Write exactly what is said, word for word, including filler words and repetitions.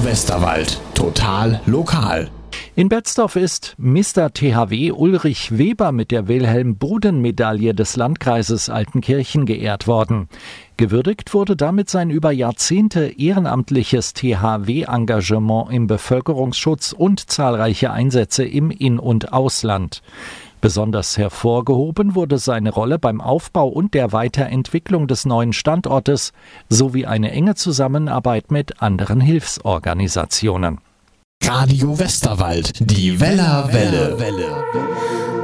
Westerwald. Total lokal. In Betzdorf ist Mister T H W Ulrich Weber mit der Wilhelm-Buden-Medaille des Landkreises Altenkirchen geehrt worden. Gewürdigt wurde damit sein über Jahrzehnte ehrenamtliches T H W-Engagement im Bevölkerungsschutz und zahlreiche Einsätze im In- und Ausland. Besonders hervorgehoben wurde seine Rolle beim Aufbau und der Weiterentwicklung des neuen Standortes sowie eine enge Zusammenarbeit mit anderen Hilfsorganisationen. Radio Westerwald, die Weller Welle.